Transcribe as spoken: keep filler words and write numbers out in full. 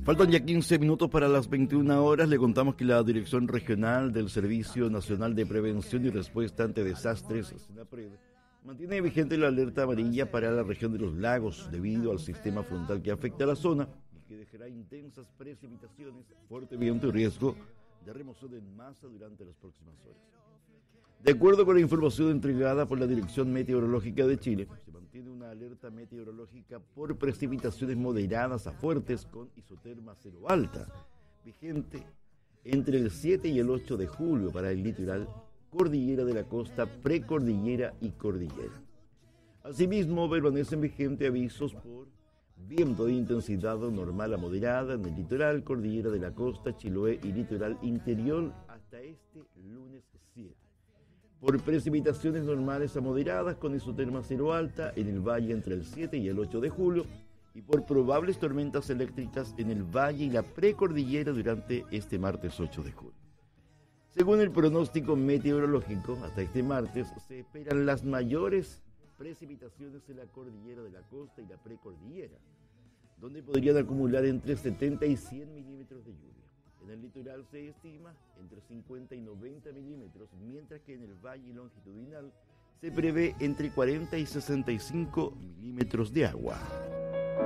Faltan ya quince minutos para las veintiuna horas. Le contamos que la Dirección Regional del Servicio Nacional de Prevención y Respuesta ante Desastres, SENAPRED, mantiene vigente la alerta amarilla para la región de los lagos debido al sistema frontal que afecta a la zona y que dejará intensas precipitaciones, fuerte viento y riesgo de remoción en masa durante las próximas horas. De acuerdo con la información entregada por la Dirección Meteorológica de Chile, se mantiene una alerta meteorológica por precipitaciones moderadas a fuertes con isoterma cero alta, vigente entre el siete y el ocho de julio para el litoral, cordillera de la costa, precordillera y cordillera. Asimismo, permanecen vigentes avisos por viento de intensidad normal a moderada en el litoral, cordillera de la costa, Chiloé y litoral interior hasta este lunes siete. Por precipitaciones normales a moderadas con isoterma cero alta en el valle entre el siete y el ocho de julio y por probables tormentas eléctricas en el valle y la precordillera durante este martes ocho de julio. Según el pronóstico meteorológico, hasta este martes se esperan las mayores precipitaciones en la cordillera de la costa y la precordillera, donde podrían acumular entre setenta y cien milímetros de lluvia. En el litoral se estima entre cincuenta y noventa milímetros, mientras que en el valle longitudinal se prevé entre cuarenta y sesenta y cinco milímetros de agua.